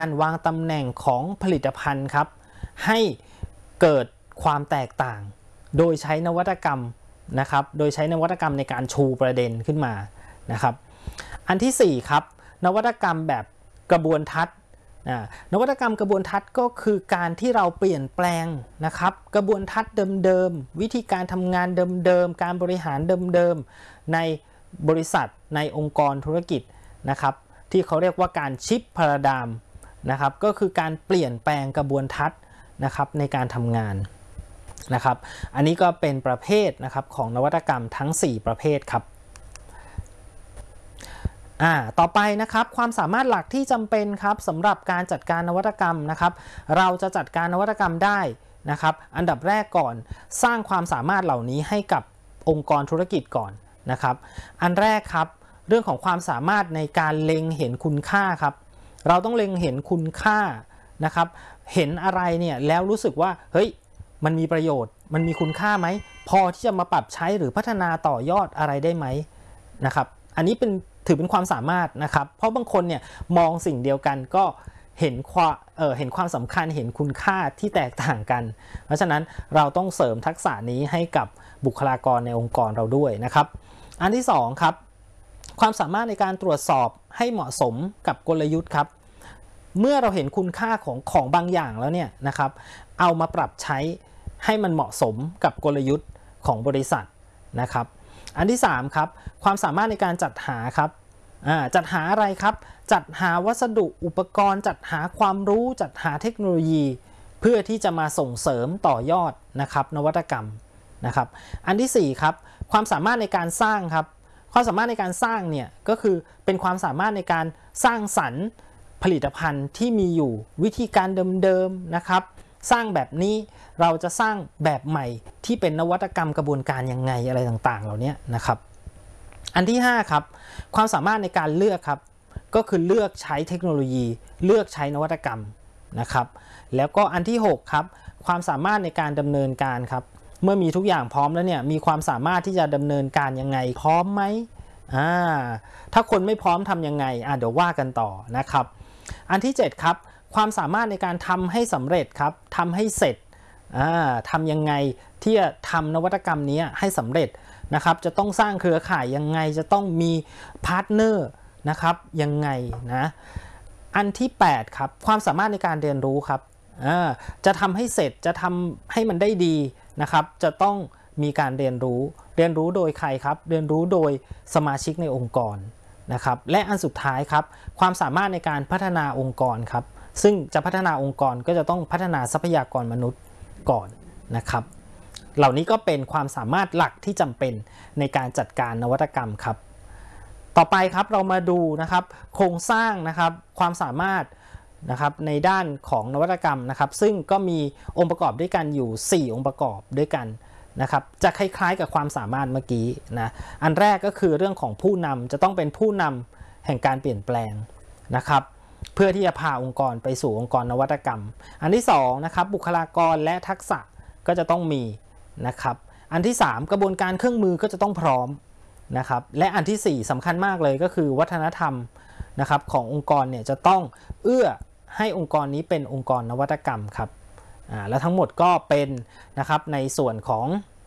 การวางตำแหน่งของผลิตภัณฑ์ครับให้เกิดความแตกต่างโดยใช้นวัตกรรมนะครับโดยใช้นวัตกรรมในการชูประเด็นขึ้นมานะครับอันที่4ครับนวัตกรรมแบบกระบวนทัศน์นวัตกรรมกระบวนทัศน์ก็คือการที่เราเปลี่ยนแปลงนะครับกระบวนทัศน์เดิมๆวิธีการทำงานเดิมๆการบริหารเดิมๆในบริษัทในองค์กรธุรกิจนะครับที่เขาเรียกว่าการชิปพาราไดม์นะครับก็คือการเปลี่ยนแปลงกระบวนทัศน์นะครับในการทำงานนะครับอันนี้ก็เป็นประเภทนะครับของนวัตกรรมทั้ง4ประเภทครับต่อไปนะครับความสามารถหลักที่จำเป็นครับสำหรับการจัดการนวัตกรรมนะครับเราจะจัดการนวัตกรรมได้นะครับอันดับแรกก่อนสร้างความสามารถเหล่านี้ให้กับองค์กรธุรกิจก่อนนะครับอันแรกครับเรื่องของความสามารถในการเล็งเห็นคุณค่าครับเราต้องเล็งเห็นคุณค่านะครับเห็นอะไรเนี่ยแล้วรู้สึกว่าเฮ้ยมันมีประโยชน์มันมีคุณค่าไหมพอที่จะมาปรับใช้หรือพัฒนาต่อยอดอะไรได้ไหมนะครับอันนี้ถือเป็นความสามารถนะครับเพราะบางคนเนี่ยมองสิ่งเดียวกันก็เห็นความสำคัญเห็นคุณค่าที่แตกต่างกันเพราะฉะนั้นเราต้องเสริมทักษะนี้ให้กับบุคลากรในองค์กรเราด้วยนะครับอันที่2ครับความสามารถในการตรวจสอบให้เหมาะสมกับกลยุทธ์ครับเมื่อเราเห็นคุณค่าของบางอย่างแล้วเนี่ยนะครับเอามาปรับใช้ให้มันเหมาะสมกับกลยุทธ์ของบริษัทนะครับอันที่3ครับความสามารถในการจัดหาครับจัดหาอะไรครับจัดหาวัสดุอุปกรณ์จัดหาความรู้จัดหาเทคโนโลยีเพื่อที่จะมาส่งเสริมต่อยอดนะครับนวัตกรรมนะครับอันที่4ครับความสามารถในการสร้างครับความสามารถในการสร้างเนี่ยก็คือเป็นความสามารถในการสร้างสรรค์ผลิตภัณฑ์ที่มีอยู่วิธีการเดิมๆนะครับสร้างแบบนี้เราจะสร้างแบบใหม่ที่เป็นนวัตกรรมกระบวนการยังไงอะไรต่างๆเหล่านี้นะครับอันที่5ครับความสามารถในการเลือกครับก็คือเลือกใช้เทคโนโลยีเลือกใช้นวัตกรรมนะครับแล้วก็อันที่6ครับความสามารถในการดำเนินการครับเมื่อมีทุกอย่างพร้อมแล้วเนี่ยมีความสามารถที่จะดำเนินการยังไงพร้อมไหมถ้าคนไม่พร้อมทำยังไงเดี๋ยวว่ากันต่อนะครับอันที่7ครับความสามารถในการทำให้สำเร็จครับทำให้เสร็จทำยังไงที่จะทำนวัตกรรมนี้ให้สำเร็จนะครับจะต้องสร้างเครือข่ายยังไงจะต้องมีพาร์ทเนอร์นะครับยังไงนะอันที่8ครับความสามารถในการเรียนรู้ครับจะทำให้เสร็จจะทำให้มันได้ดีนะครับจะต้องมีการเรียนรู้โดยใครครับเรียนรู้โดยสมาชิกในองค์กรนะครับและอันสุดท้ายครับความสามารถในการพัฒนาองค์กรครับซึ่งจะพัฒนาองค์กรก็จะต้องพัฒนาทรัพยากรมนุษย์ก่อนนะครับเหล่านี้ก็เป็นความสามารถหลักที่จำเป็นในการจัดการนวัตกรรมครับต่อไปครับเรามาดูนะครับโครงสร้างนะครับความสามารถนะครับในด้านของนวัตกรรมนะครับซึ่งก็มีองค์ประกอบด้วยกันอยู่4องค์ประกอบด้วยกันนะครับจะคล้ายๆกับความสามารถเมื่อกี้นะอันแรกก็คือเรื่องของผู้นำจะต้องเป็นผู้นำแห่งการเปลี่ยนแปลงนะครับเพื่อที่จะพาองค์กรไปสู่องค์กรนวัตกรรมอันที่2นะครับบุคลากรและทักษะก็จะต้องมีนะครับอันที่3กระบวนการเครื่องมือก็จะต้องพร้อมนะครับและอันที่4สำคัญมากเลยก็คือวัฒนธรรมนะครับขององค์กรเนี่ยจะต้องเอื้อให้องค์กรนี้เป็นองค์กรนวัตกรรมครับและทั้งหมดก็เป็นนะครับในส่วนของ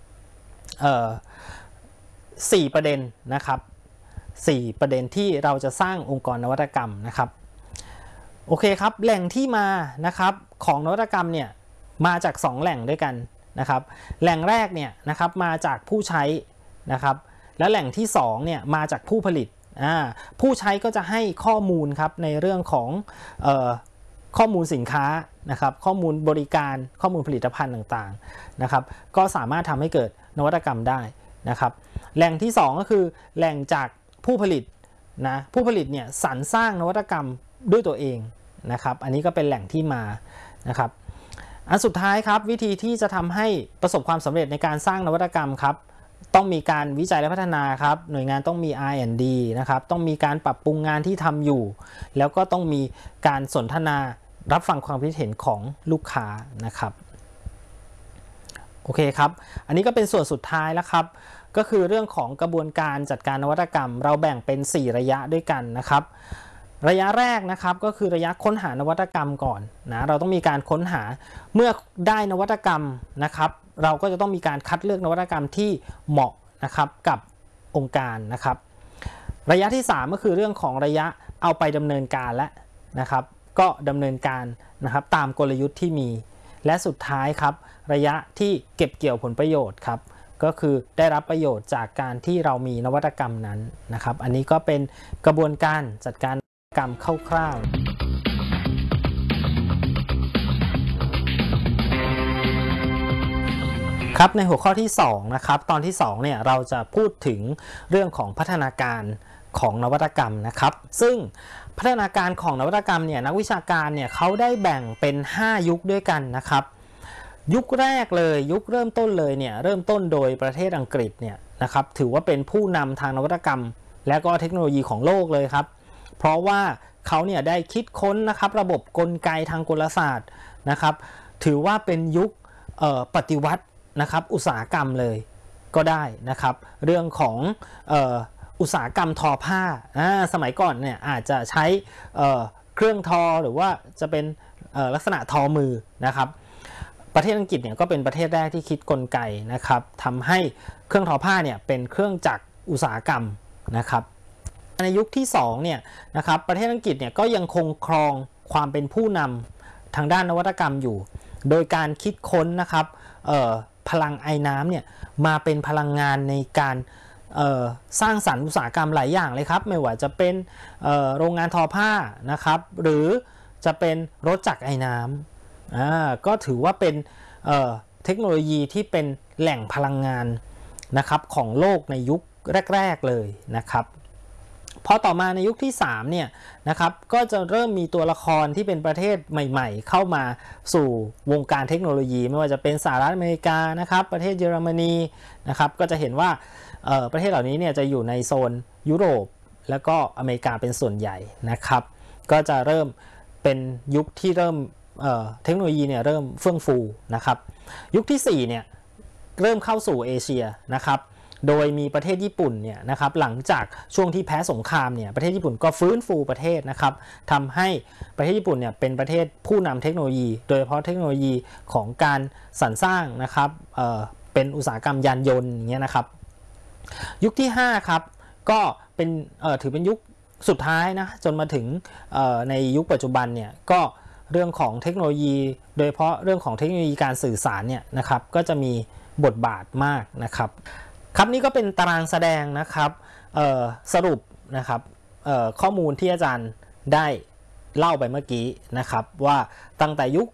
4ประเด็นนะครับ4ประเด็นที่เราจะสร้างองค์กรนวัตกรรมนะครับโอเคครับแหล่งที่มานะครับของนวัตกรรมเนี่ยมาจาก2แหล่งด้วยกันนะครับแหล่งแรกเนี่ยนะครับมาจากผู้ใช้นะครับและแหล่งที่2เนี่ยมาจากผู้ผลิตผู้ใช้ก็จะให้ข้อมูลครับในเรื่องของข้อมูลสินค้านะครับข้อมูลบริการข้อมูลผลิตภัณฑ์ต่างๆนะครับก็สามารถทำให้เกิดนวัตกรรมได้นะครับแหล่งที่2ก็คือแหล่งจากผู้ผลิตนะผู้ผลิตเนี่ยสรรสร้างนวัตกรรมด้วยตัวเองนะครับอันนี้ก็เป็นแหล่งที่มานะครับอันสุดท้ายครับวิธีที่จะทำให้ประสบความสำเร็จในการสร้างนวัตกรรมครับต้องมีการวิจัยและพัฒนาครับหน่วยงานต้องมี R&D นะครับต้องมีการปรับปรุงงานที่ทำอยู่แล้วก็ต้องมีการสนทนารับฟังความคิดเห็นของลูกค้านะครับโอเคครับอันนี้ก็เป็นส่วนสุดท้ายแล้วครับก็คือเรื่องของกระบวนการจัดการนวัตกรรมเราแบ่งเป็น4ระยะด้วยกันนะครับระยะแรกนะครับก็คือระยะค้นหานวัตกรรมก่อนนะเราต้องมีการค้นหาเมื่อได้นวัตกรรมนะครับเราก็จะต้องมีการคัดเลือกนวัตกรรมที่เหมาะนะครับกับองค์การนะครับระยะที่3ก็คือเรื่องของระยะเอาไปดำเนินการและนะครับก็ดำเนินการนะครับตามกลยุทธ์ที่มีและสุดท้ายครับระยะที่เก็บเกี่ยวผลประโยชน์ครับก็คือได้รับประโยชน์จากการที่เรามีนวัตกรรมนั้นนะครับอันนี้ก็เป็นกระบวนการจัดการกรรมคร่าวๆครับในหัวข้อที่2นะครับตอนที่2เนี่ยเราจะพูดถึงเรื่องของพัฒนาการของนวัตกรรมนะครับซึ่งพัฒนาการของนวัตกรรมเนี่ยนักวิชาการเนี่ยเขาได้แบ่งเป็น5ยุคด้วยกันนะครับยุคแรกเลยยุคเริ่มต้นเลยเนี่ยเริ่มต้นโดยประเทศอังกฤษเนี่ยนะครับถือว่าเป็นผู้นำทางนวัตกรรมและก็เทคโนโลยีของโลกเลยครับเพราะว่าเขาเนี่ยได้คิดค้นนะครับระบบกลไกทางกลศาสตร์นะครับถือว่าเป็นยุคปฏิวัตินะครับอุตสาหกรรมเลยก็ได้นะครับเรื่องของอุตสาหกรรมทอผ้าสมัยก่อนเนี่ยอาจจะใช้เครื่องทอหรือว่าจะเป็นลักษณะทอมือนะครับประเทศอังกฤษเนี่ยก็เป็นประเทศแรกที่คิดกลไกนะครับทำให้เครื่องทอผ้าเนี่ยเป็นเครื่องจักรอุตสาหกรรมนะครับในยุคที่2เนี่ยนะครับประเทศอังกฤษเนี่ยก็ยังคงครองความเป็นผู้นำทางด้านนวัตกรรมอยู่โดยการคิดค้นนะครับพลังไอน้ำเนี่ยมาเป็นพลังงานในการสร้างสรรค์อุตสาหกรรมหลายอย่างเลยครับไม่ว่าจะเป็นโรงงานทอผ้านะครับหรือจะเป็นรถจักรไอน้ำก็ถือว่าเป็นเทคโนโลยีที่เป็นแหล่งพลังงานนะครับของโลกในยุคแรกๆเลยนะครับพอต่อมาในยุคที่3เนี่ยนะครับก็จะเริ่มมีตัวละครที่เป็นประเทศใหม่ๆเข้ามาสู่วงการเทคโนโลยีไม่ว่าจะเป็นสหรัฐอเมริกานะครับประเทศเยอรมนีนะครับก็จะเห็นว่าประเทศเหล่านี้เนี่ยจะอยู่ในโซนยุโรปแล้วก็อเมริกาเป็นส่วนใหญ่นะครับก็จะเริ่มเป็นยุคที่เริ่มเทคโนโลยีเนี่ยเริ่มเฟื่องฟูนะครับยุคที่4เนี่ยเริ่มเข้าสู่เอเชียนะครับโดยมีประเทศญี่ปุ่นเนี่ยนะครับหลังจากช่วงที่แพ้สงครามเนี่ยประเทศญี่ปุ่นก็ฟื้นฟูประเทศนะครับทำให้ประเทศญี่ปุ่นเนี่ยเป็นประเทศผู้นำเทคโนโลยีโดยเฉพาะเทคโนโลยีของการสรรสร้างนะครับเป็นอุตสาหกรรมยานยนต์อย่างเงี้ยนะครับยุคที่5ครับก็เป็นถือเป็นยุคสุดท้ายนะจนมาถึงในยุคปัจจุบันเนี่ยก็เรื่องของเทคโนโลยีโดยเฉพาะเรื่องของเทคโนโลยีการสื่อสารเนี่ยนะครับก็จะมีบทบาทมากนะครับครับนี่ก็เป็นตารางแสดงนะครับสรุปนะครับข้อมูลที่อาจารย์ได้เล่าไปเมื่อกี้นะครับว่าตั้งแต่ยุค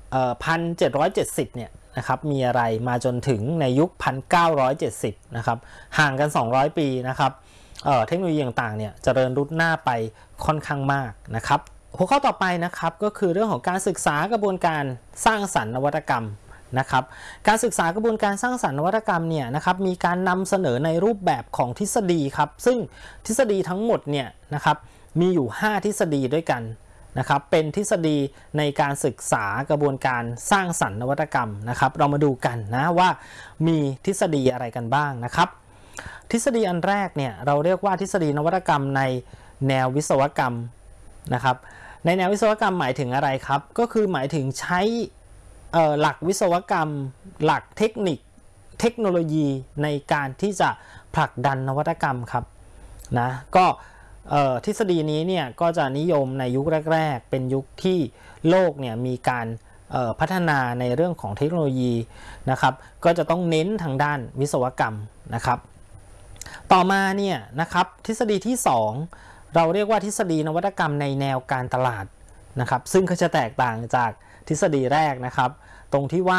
1770เนี่ยนะครับมีอะไรมาจนถึงในยุค1970นะครับห่างกัน200ปีนะครับเทคโนโลยีต่างๆเนี่ยเจริญรุดหน้าไปค่อนข้างมากนะครับหัวข้อต่อไปนะครับก็คือเรื่องของการศึกษากระบวนการสร้างสรรค์นวัตกรรมนะครับการศึกษากระบวนการสร้างสรรค์นวัตกรรมเนี่ยนะครับมีการนำเสนอในรูปแบบของทฤษฎีครับซึ่งทฤษฎีทั้งหมดเนี่ยนะครับมีอยู่5ทฤษฎีด้วยกันนะครับเป็นทฤษฎีในการศึกษากระบวนการสร้างสรรค์นวัตกรรมนะครับเรามาดูกันนะว่ามีทฤษฎีอะไรกันบ้างนะครับทฤษฎีอันแรกเนี่ยเราเรียกว่าทฤษฎีนวัตกรรมในแนววิศวกรรมนะครับในแนววิศวกรรมหมายถึงอะไรครับก็คือหมายถึงใช้หลักวิศวกรรมหลักเทคนิคเทคโนโลยีในการที่จะผลักดันนวัตกรรมครับนะก็ทฤษฎีนี้เนี่ยก็จะนิยมในยุคแรกๆเป็นยุคที่โลกเนี่ยมีการพัฒนาในเรื่องของเทคโนโลยีนะครับก็จะต้องเน้นทางด้านวิศวกรรมนะครับต่อมาเนี่ยนะครับทฤษฎีที่2เราเรียกว่าทฤษฎีนวัตกรรมในแนวการตลาดนะครับซึ่งก็จะแตกต่างจากทฤษฎีแรกนะครับตรงที่ว่า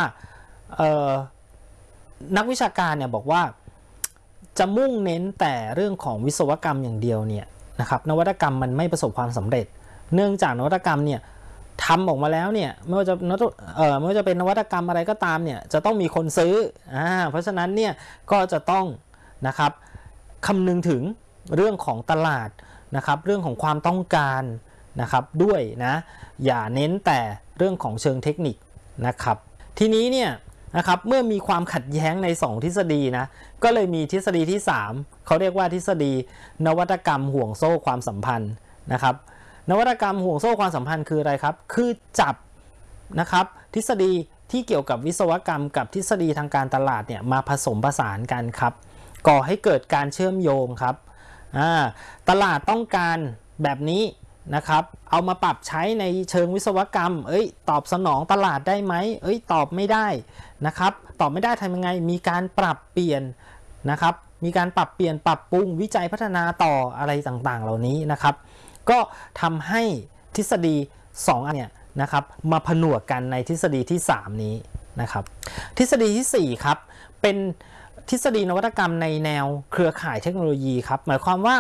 นักวิชาการเนี่ยบอกว่าจะมุ่งเน้นแต่เรื่องของวิศวกรรมอย่างเดียวเนี่ยนะครับนวัตกรรมมันไม่ประสบความสำเร็จเนื่องจากนวัตกรรมเนี่ยทำออกมาแล้วเนี่ยไม่ว่าจะเป็นนวัตกรรมอะไรก็ตามเนี่ยจะต้องมีคนซื้อเพราะฉะนั้นเนี่ยก็จะต้องนะครับคำนึงถึงเรื่องของตลาดนะครับเรื่องของความต้องการนะครับด้วยนะอย่าเน้นแต่เรื่องของเชิงเทคนิคนะครับทีนี้เนี่ยนะครับเมื่อมีความขัดแย้งใน2ทฤษฎีนะก็เลยมีทฤษฎีที่3เขาเรียกว่าทฤษฎีนวัตกรรมห่วงโซ่ความสัมพันธ์นะครับนวัตกรรมห่วงโซ่ความสัมพันธ์คืออะไรครับคือจับนะครับทฤษฎีที่เกี่ยวกับวิศวกรรมกับทฤษฎีทางการตลาดเนี่ยมาผสมผสานกันครับก่อให้เกิดการเชื่อมโยงครับตลาดต้องการแบบนี้นะครับเอามาปรับใช้ในเชิงวิศวกรรมตอบสนองตลาดได้ไหมตอบไม่ได้นะครับตอบไม่ได้ทำยังไงมีการปรับเปลี่ยนนะครับมีการปรับเปลี่ยนปรับปรุงวิจัยพัฒนาต่ออะไรต่างๆเหล่านี้นะครับก็ทำให้ทฤษฎี2อันเนี่ยนะครับมาผนวกกันในทฤษฎีที่3นี้นะครับทฤษฎีที่4ครับเป็นทฤษฎีนวัตกรรมในแนวเครือข่ายเทคโนโลยีครับหมายความว่า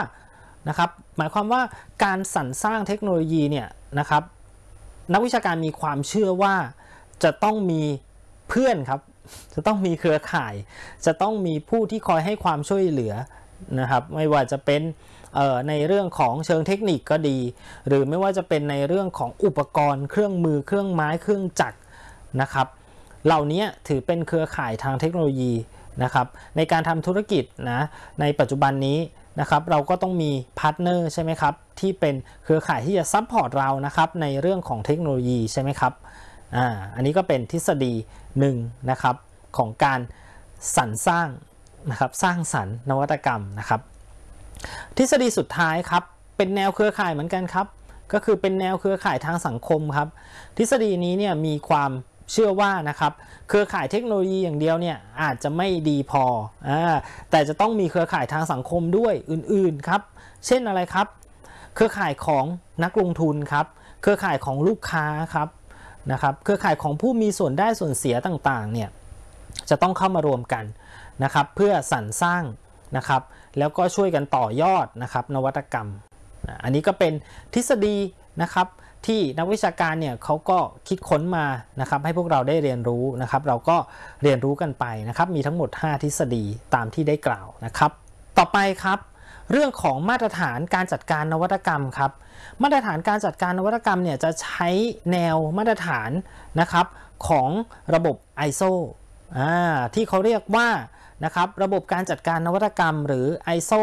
การสรรสร้างเทคโนโลยีเนี่ยนะครับนักวิชาการมีความเชื่อว่าจะต้องมีเพื่อนครับจะต้องมีเครือข่ายจะต้องมีผู้ที่คอยให้ความช่วยเหลือนะครับไม่ว่าจะเป็นในเรื่องของเชิงเทคนิคก็ดีหรือไม่ว่าจะเป็นในเรื่องของอุปกรณ์เครื่องมือเครื่องไม้เครื่องจักรนะครับเหล่านี้ถือเป็นเครือข่ายทางเทคโนโลยีนะครับในการทำธุรกิจนะในปัจจุบันนี้นะครับเราก็ต้องมีพาร์ทเนอร์ใช่ไหมครับที่เป็นเครือข่ายที่จะซัพพอร์ตเรานะครับในเรื่องของเทคโนโลยีใช่ไหมครับอันนี้ก็เป็นทฤษฎีหนึ่งนะครับของการสรรสร้างนะครับสร้างสรรค์นวัตกรรมนะครับทฤษฎีสุดท้ายครับเป็นแนวเครือข่ายเหมือนกันครับก็คือเป็นแนวเครือข่ายทางสังคมครับทฤษฎีนี้เนี่ยมีความเชื่อว่านะครับเครือข่ายเทคโนโลยีอย่างเดียวเนี่ยอาจจะไม่ดีพอแต่จะต้องมีเครือข่ายทางสังคมด้วยอื่นๆครับเช่นอะไรครับเครือข่ายของนักลงทุนครับเครือข่ายของลูกค้าครับนะครับเครือข่ายของผู้มีส่วนได้ส่วนเสียต่างๆเนี่ยจะต้องเข้ามารวมกันนะครับเพื่อสรรสร้างนะครับแล้วก็ช่วยกันต่อยอดนะครับนวัตกรรมอันนี้ก็เป็นทฤษฎีนะครับที่นักวิชาการเนี่ยเขาก็คิดค้นมานะครับให้พวกเราได้เรียนรู้นะครับเราก็เรียนรู้กันไปนะครับมีทั้งหมด5ทฤษฎีตามที่ได้กล่าวนะครับต่อไปครับเรื่องของมาตรฐานการจัดการนวัตกรรมครับมาตรฐานการจัดการนวัตกรรมเนี่ยจะใช้แนวมาตรฐานนะครับของระบบ ISO ที่เขาเรียกว่านะครับระบบการจัดการนวัตกรรมหรือ ISO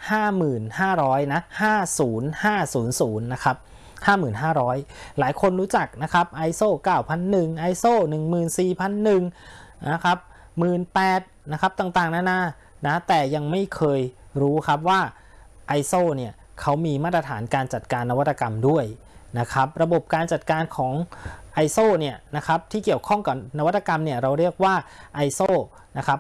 5500นะ50500นะครับ5500หลายคนรู้จักนะครับ ISO 9001 ISO 14001นะครับ18,000นะครับต่างๆนานานะแต่ยังไม่เคยรู้ครับว่า ISO เนี่ยเขามีมาตรฐานการจัดการนวัตกรรมด้วยนะครับระบบการจัดการของ ISO เนี่ยนะครับที่เกี่ยวข้องกับนวัตกรรมเนี่ยเราเรียกว่า ISO นะครับ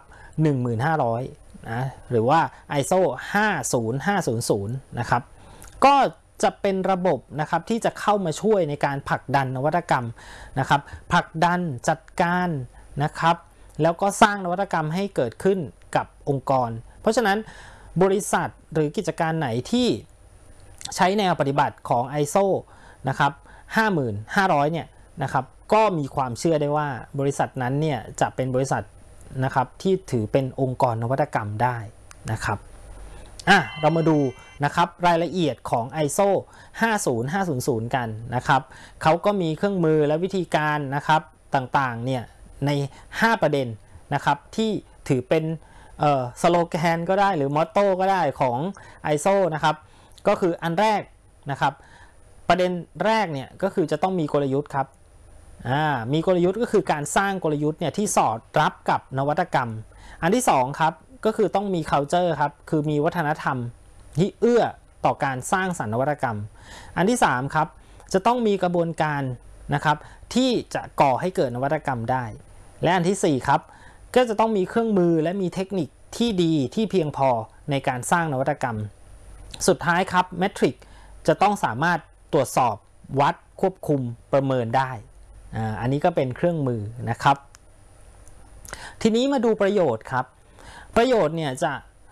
1500นะหรือว่า ISO 50500นะครับก็จะเป็นระบบนะครับที่จะเข้ามาช่วยในการผลักดันนวัตกรรมนะครับผลักดันจัดการนะครับแล้วก็สร้างนวัตกรรมให้เกิดขึ้นกับองค์กรเพราะฉะนั้นบริษัทหรือกิจการไหนที่ใช้แนวปฏิบัติของ ISO นะครับ5500เนี่ยนะครับก็มีความเชื่อได้ว่าบริษัทนั้นเนี่ยจะเป็นบริษัทนะครับที่ถือเป็นองค์กรนวัตกรรมได้นะครับเรามาดูนะครับรายละเอียดของ ISO 50500กันนะครับเขาก็มีเครื่องมือและวิธีการนะครับต่างๆเนี่ยใน5ประเด็นนะครับที่ถือเป็นสโลแกนก็ได้หรือมอตโต้ก็ได้ของ ISO นะครับก็คืออันแรกนะครับประเด็นแรกเนี่ยก็คือจะต้องมีกลยุทธ์ครับมีกลยุทธ์ก็คือการสร้างกลยุทธ์เนี่ยที่สอดรับกับนวัตกรรมอันที่2ครับก็คือต้องมี culture ครับคือมีวัฒนธรรมที่เอื้อต่อการสร้างสรรค์นวัตกรรมอันที่3ครับจะต้องมีกระบวนการนะครับที่จะก่อให้เกิดนวัตกรรมได้และอันที่4ครับก็จะต้องมีเครื่องมือและมีเทคนิคที่ดีที่เพียงพอในการสร้างนวัตกรรมสุดท้ายครับเมทริกจะต้องสามารถตรวจสอบวัดควบคุมประเมินได้อันนี้ก็เป็นเครื่องมือนะครับทีนี้มาดูประโยชน์ครับประโยชน์เนี่ยจะ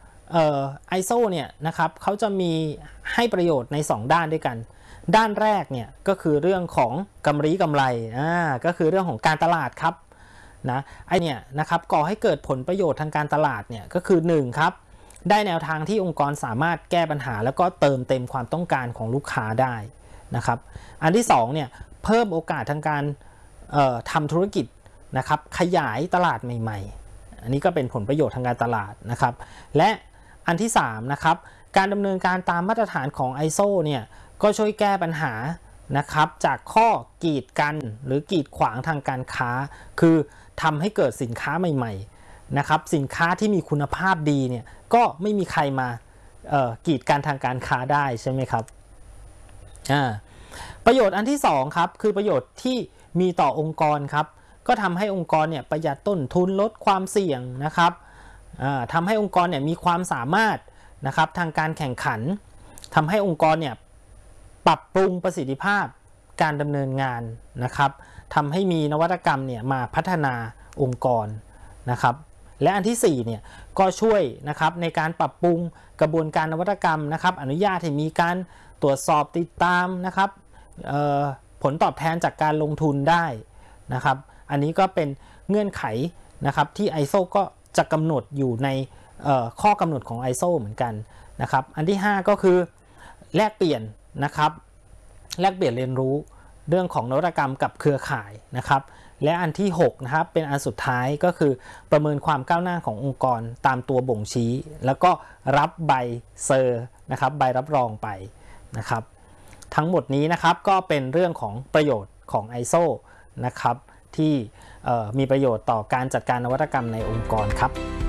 ISO เนี่ยนะครับเขาจะมีให้ประโยชน์ใน2ด้านด้วยกันด้านแรกเนี่ยก็คือเรื่องของกำไรก็คือเรื่องของการตลาดครับนะเนี่ยนะครับก่อให้เกิดผลประโยชน์ทางการตลาดเนี่ยก็คือ1ครับได้แนวทางที่องค์กรสามารถแก้ปัญหาแล้วก็เติมเต็มความต้องการของลูกค้าได้นะครับอันที่2เนี่ยเพิ่มโอกาสทางการทำธุรกิจนะครับขยายตลาดใหม่ๆอันนี้ก็เป็นผลประโยชน์ทางการตลาดนะครับและอันที่3นะครับการดำเนินการตามมาตรฐานของ ISO เนี่ยก็ช่วยแก้ปัญหานะครับจากข้อกีดกันหรือกีดขวางทางการค้าคือทำให้เกิดสินค้าใหม่ๆนะครับสินค้าที่มีคุณภาพดีเนี่ยก็ไม่มีใครมากีดกันทางการค้าได้ใช่ไหมครับประโยชน์อันที่2ครับคือประโยชน์ที่มีต่อองค์กรครับก็ทำให้องค์กรเนี่ยประหยัดต้นทุนลดความเสี่ยงนะครับทำให้องค์กรเนี่ยมีความสามารถนะครับทางการแข่งขันทำให้องค์กรเนี่ยปรับปรุงประสิทธิภาพการดำเนินงานนะครับทำให้มีนวัตกรรมเนี่ยมาพัฒนาองค์กรนะครับและอันที่4เนี่ยก็ช่วยนะครับในการปรับปรุงกระบวนการนวัตกรรมนะครับอนุญาตให้มีการตรวจสอบติดตามนะครับผลตอบแทนจากการลงทุนได้นะครับอันนี้ก็เป็นเงื่อนไขนะครับที่ ISO ก็จะกำหนดอยู่ในข้อกำหนดของ ISO เหมือนกันนะครับอันที่5ก็คือแลกเปลี่ยนนะครับแลกเปลี่ยนเรียนรู้เรื่องของนวัตกรรมกับเครือข่ายนะครับและอันที่6นะครับเป็นอันสุดท้ายก็คือประเมินความก้าวหน้าขององค์กรตามตัวบ่งชี้แล้วก็รับใบเซอร์นะครับใบรับรองไปนะครับทั้งหมดนี้นะครับก็เป็นเรื่องของประโยชน์ของ ISO นะครับที่มีประโยชน์ต่อการจัดการนวัตกรรมในองค์กรครับ